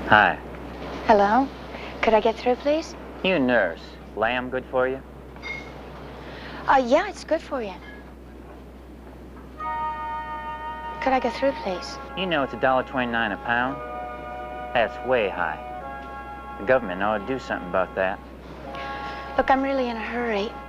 Hi. Hello? Could I get through, please? You nurse. Lamb good for you? Yeah, it's good for you. Could I get through, please? You know it's $1.29 a pound? That's way high. The government ought to do something about that. Look, I'm really in a hurry.